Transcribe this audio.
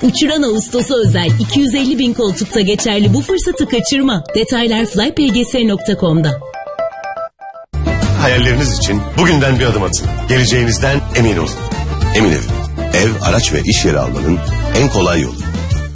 Uçuran Ağustos'a özel 250 bin koltukta geçerli bu fırsatı kaçırma. Detaylar flypgs.com'da. Hayalleriniz için bugünden bir adım atın. Geleceğinizden emin olun. Emin Ev. Ev, araç ve iş yeri almanın en kolay yolu.